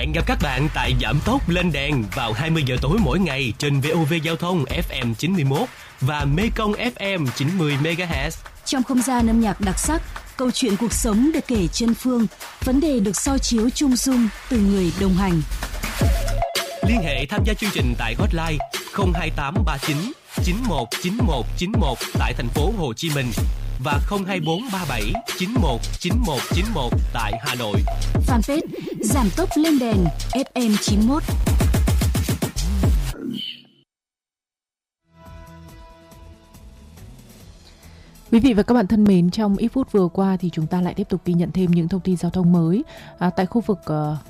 Hẹn gặp các bạn tại Giảm tốc lên đèn vào 20 giờ tối mỗi ngày trên VOV Giao thông FM 91 và Mekong FM 90 MHz. Trong không gian âm nhạc đặc sắc, câu chuyện cuộc sống được kể chân phương, vấn đề được soi chiếu chung dung từ người đồng hành. Liên hệ tham gia chương trình tại hotline 02839 919191 tại thành phố Hồ Chí Minh và 02437 919191 tại Hà Nội. Fanpage Giảm tốc lên đèn FM 91. Quý vị và các bạn thân mến, trong ít phút vừa qua thì chúng ta lại tiếp tục ghi nhận thêm những thông tin giao thông mới. Tại khu vực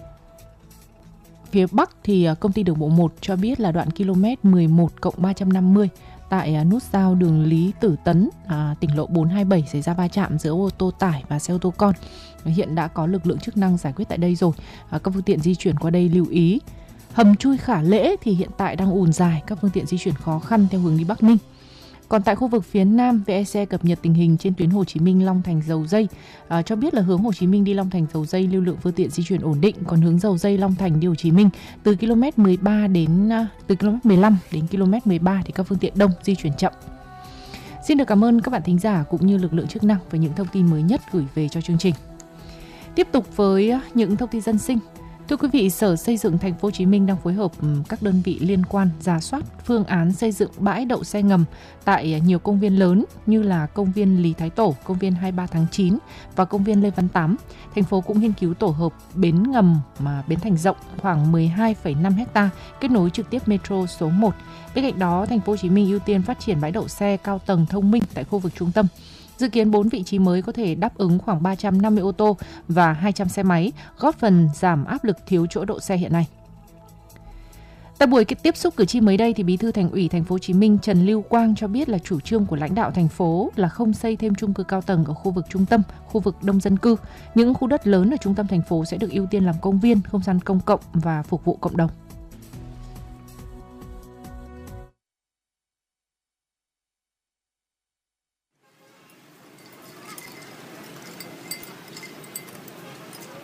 phía Bắc thì công ty đường bộ 1 cho biết là đoạn km 11+350 tại nút giao đường Lý Tử Tấn, tỉnh lộ 427 xảy ra va chạm giữa ô tô tải và xe ô tô con. Hiện đã có lực lượng chức năng giải quyết tại đây rồi. Các phương tiện di chuyển qua đây lưu ý. Hầm chui Khả Lễ thì hiện tại đang ùn dài, các phương tiện di chuyển khó khăn theo hướng đi Bắc Ninh. Còn tại khu vực phía Nam, VEC cập nhật tình hình trên tuyến Hồ Chí Minh Long Thành Dầu Dây, cho biết là hướng Hồ Chí Minh đi Long Thành Dầu Dây lưu lượng phương tiện di chuyển ổn định, còn hướng Dầu Dây Long Thành đi Hồ Chí Minh từ km 15 đến km 13 thì các phương tiện đông, di chuyển chậm. Xin được cảm ơn các bạn thính giả cũng như lực lượng chức năng về những thông tin mới nhất gửi về cho chương trình. Tiếp tục với những thông tin dân sinh. Thưa quý vị, Sở Xây dựng Thành phố Hồ Chí Minh đang phối hợp các đơn vị liên quan rà soát phương án xây dựng bãi đậu xe ngầm tại nhiều công viên lớn như là công viên Lý Thái Tổ, công viên 23 tháng 9 và công viên Lê Văn Tám. Thành phố cũng nghiên cứu tổ hợp bến ngầm bến Thành Rộng khoảng 12,5 ha kết nối trực tiếp metro số 1. Bên cạnh đó, Thành phố Hồ Chí Minh ưu tiên phát triển bãi đậu xe cao tầng thông minh tại khu vực trung tâm. Dự kiến 4 vị trí mới có thể đáp ứng khoảng 350 ô tô và 200 xe máy, góp phần giảm áp lực thiếu chỗ đỗ xe hiện nay. Tại buổi tiếp xúc cử tri mới đây thì Bí thư Thành ủy Thành phố Hồ Chí Minh Trần Lưu Quang cho biết là chủ trương của lãnh đạo thành phố là không xây thêm chung cư cao tầng ở khu vực trung tâm, khu vực đông dân cư. Những khu đất lớn ở trung tâm thành phố sẽ được ưu tiên làm công viên, không gian công cộng và phục vụ cộng đồng.